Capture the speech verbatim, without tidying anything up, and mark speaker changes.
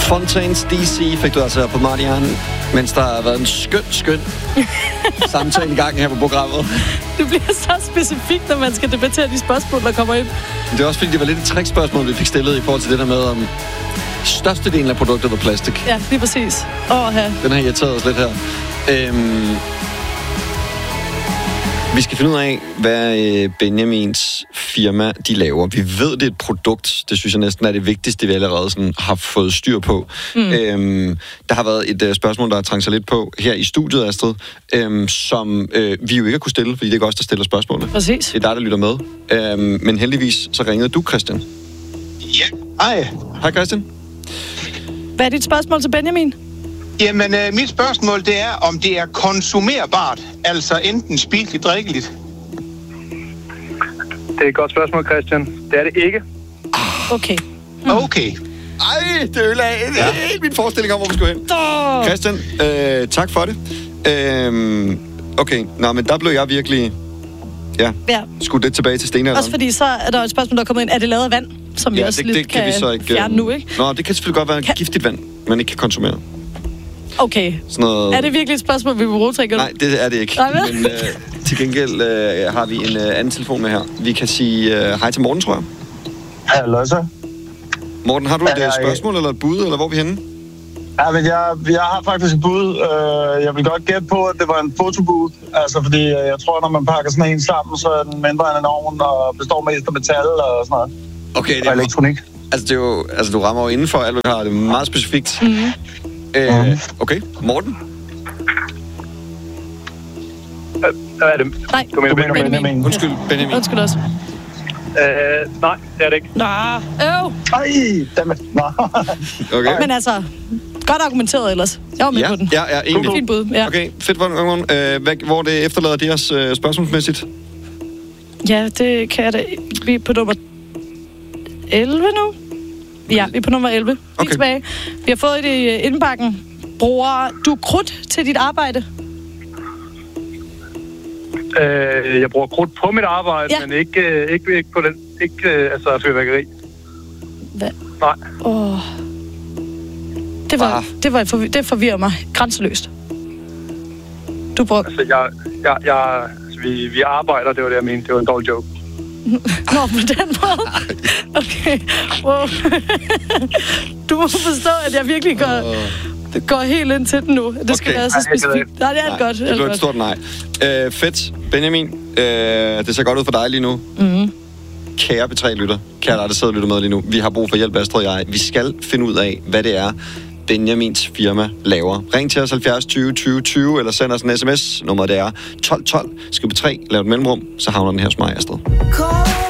Speaker 1: Fontaines D C fik du altså på Marianne, mens der har været en skøn, skøn samtale i gang her på programmet.
Speaker 2: Det bliver så specifikt, når man skal debattere de spørgsmål, der kommer ind.
Speaker 1: Det er også fordi, det var lidt et trickspørgsmål, vi fik stillet i forhold til det der med, om størstedelen af produktet var plastik.
Speaker 2: Ja, lige præcis. Åh, ja.
Speaker 1: Den har irriteret os lidt her. Øhm, vi skal finde ud af, hvad Benjamins firma de laver. Vi ved, det er et produkt. Det synes jeg næsten er det vigtigste, vi allerede sådan har fået styr på. Mm. Øhm, der har været et uh, spørgsmål, der har trængt sig lidt på her i studiet, Astrid, øhm, som øh, vi jo ikke har kunne stille, fordi det er ikke os, der stiller spørgsmålene.
Speaker 2: Præcis.
Speaker 1: Det er dig, der lytter med. Øhm, men heldigvis så ringede du, Christian.
Speaker 3: Ja, hej.
Speaker 1: Hej, Christian.
Speaker 2: Hvad er dit spørgsmål til Benjamin?
Speaker 3: Jamen, øh, mit spørgsmål, det er, om det er konsumerbart, altså enten spiseligt, drikkeligt.
Speaker 4: Det er et godt spørgsmål, Christian. Det er det ikke.
Speaker 2: Okay.
Speaker 3: Mm. Okay.
Speaker 1: Ej, det ødelagde ja. helt min forestilling om, hvor vi skulle hen.
Speaker 2: Oh.
Speaker 1: Christian, øh, tak for det. Øh, okay, nå, men der blev jeg virkelig... Ja,
Speaker 2: ja.
Speaker 1: skudt lidt tilbage til stenalderen.
Speaker 2: Også fordi så er der et spørgsmål, der er kommet ind. Er det lavet af vand? Som
Speaker 1: ja,
Speaker 2: vi også
Speaker 1: det,
Speaker 2: lidt
Speaker 1: det kan,
Speaker 2: kan,
Speaker 1: vi så ikke
Speaker 2: fjerne nu, ikke?
Speaker 1: Nå, det kan selvfølgelig godt være kan... giftigt vand, man ikke kan konsumere.
Speaker 2: Okay.
Speaker 1: Sådan noget...
Speaker 2: Er det virkelig et spørgsmål, vi vil bruge, tænker du?
Speaker 1: Nej, det er det ikke. Nej, men øh, til gengæld øh, har vi en øh, anden telefon med her. Vi kan sige øh, hej til Morten, tror jeg.
Speaker 5: Hallo, så.
Speaker 1: Morten, har du et ja, spørgsmål eller et bud, eller hvor er vi henne?
Speaker 5: Ja, men jeg, jeg har faktisk et bud. Jeg vil godt gætte på, at det var en fotobud. Altså, fordi jeg tror, når man pakker sådan en sammen, så er den mindre end en ovn og består mest af metal og sådan noget.
Speaker 1: Okay, det er
Speaker 5: og elektronik.
Speaker 1: Altså, det er jo, altså, du rammer jo indenfor alt, hvad vi har. Det er meget specifikt.
Speaker 2: Mm-hmm.
Speaker 1: Øh, okay, Morten?
Speaker 4: Hvad er det?
Speaker 2: Nej,
Speaker 4: du mener
Speaker 2: Benjamin.
Speaker 4: Benjamin.
Speaker 1: Undskyld, Benjamin.
Speaker 2: Undskyld også.
Speaker 4: Øh, nej, det er det ikke.
Speaker 2: Nå, øv.
Speaker 5: Ej, dammit. Nå.
Speaker 1: Okay.
Speaker 2: Men altså, godt argumenteret ellers. Jeg var med
Speaker 1: ja,
Speaker 2: på den.
Speaker 1: Ja, ja, egentlig.
Speaker 2: Fint bud, ja.
Speaker 1: Okay, fedt. Hvor, øh, hvor det efterlader det os øh, spørgsmålsmæssigt?
Speaker 2: Ja, det kan jeg da. Vi er på nummer elleve nu. Ja, vi er på nummer elleve.
Speaker 1: Okay.
Speaker 2: Tilbage. Vi har fået det i indbakken. Bruger du krudt til dit arbejde?
Speaker 4: Øh, jeg bruger krudt på mit arbejde, ja. men ikke, øh, ikke, ikke på den, ikke øh, altså fyrværkeri.
Speaker 2: Hvad?
Speaker 4: Nej.
Speaker 2: Åh. Det var,
Speaker 1: ah.
Speaker 2: det var forvir- det forvirrer mig grænseløst. Du bruger...
Speaker 4: Altså, jeg, jeg, jeg, altså vi, vi arbejder, det var det, jeg mente. Det var en dårlig joke.
Speaker 2: Nå, på den måde? Okay. Wow. Du må forstå, at jeg virkelig går... Det går helt ind til den nu. Det okay. skal være så specifikt. Nej, det er
Speaker 1: nej,
Speaker 2: godt.
Speaker 1: Det bliver et stort nej. Øh, fedt. Benjamin, øh, det ser godt ud for dig lige nu.
Speaker 2: Mm-hmm.
Speaker 1: Kære P tre-lytter, kære dig, der sidder og lytter med lige nu. Vi har brug for hjælp, Astrid og jeg. Vi skal finde ud af, hvad det er, Benjamins firma laver. Ring til os halvfjerds tyve tyve tyve, eller send os en sms. Nummeret det er tolv tolv. Skriv på tre, lav et mellemrum, så havner den her hos mig, Astrid.